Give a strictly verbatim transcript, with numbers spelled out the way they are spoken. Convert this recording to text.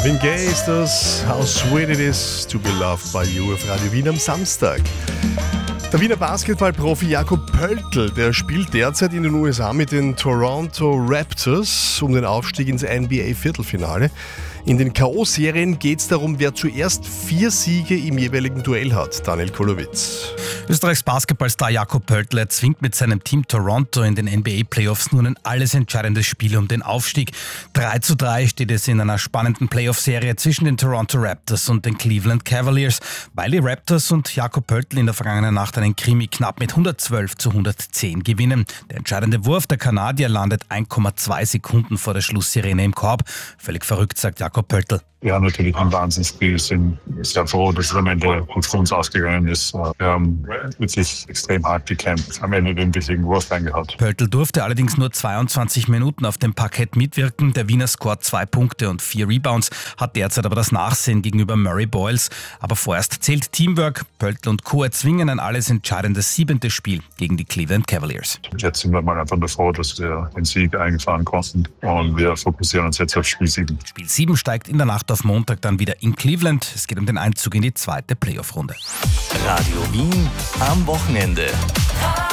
Marvin Gaye ist das. How sweet it is to be loved by you auf Radio Wien am Samstag. Der Wiener Basketballprofi Jakob Pöltl, der spielt derzeit in den U S A mit den Toronto Raptors um den Aufstieg ins N B A-Viertelfinale. In den K O-Serien geht es darum, wer zuerst vier Siege im jeweiligen Duell hat. Daniel Kolowitz. Österreichs Basketballstar Jakob Pöltl erzwingt mit seinem Team Toronto in den N B A-Playoffs nun ein alles entscheidendes Spiel um den Aufstieg. drei zu drei steht es in einer spannenden Playoff-Serie zwischen den Toronto Raptors und den Cleveland Cavaliers, weil die Raptors und Jakob Pöltl in der vergangenen Nacht einen Krimi knapp mit hundertzwölf zu hundertzehn gewinnen. Der entscheidende Wurf der Kanadier landet eins Komma zwei Sekunden vor der Schlusssirene im Korb. Völlig verrückt, sagt Jakob Pöltl. Ja, natürlich ein Wahnsinnsspiel. Sind sehr froh, dass es am Ende gut für uns ausgegangen ist. Wir haben wirklich extrem hart gekämpft, am Ende den wichtigen Wurf reingehaut. Pöltl durfte allerdings nur zweiundzwanzig Minuten auf dem Parkett mitwirken. Der Wiener scoret zwei Punkte und vier Rebounds, hat derzeit aber das Nachsehen gegenüber Murray Boyles. Aber vorerst zählt Teamwork. Pöltl und Co. erzwingen ein alles entscheidendes siebentes Spiel gegen die Cleveland Cavaliers. Jetzt sind wir mal einfach nur froh, dass wir den Sieg eingefahren konnten und wir fokussieren uns jetzt auf Spiel sieben. Spiel sieben steigt in der Nacht auf Montag dann wieder in Cleveland. Es geht um den Einzug in die zweite Playoff-Runde. Radio Wien am Wochenende.